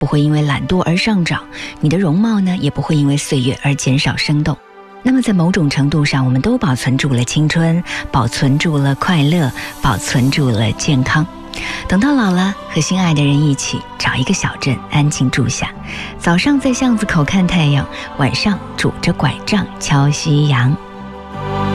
不会因为懒惰而上涨，你的容貌呢，也不会因为岁月而减少生动。那么在某种程度上，我们都保存住了青春，保存住了快乐，保存住了健康。等到老了，和心爱的人一起找一个小镇安静住下，早上在巷子口看太阳，晚上拄着拐杖敲夕阳。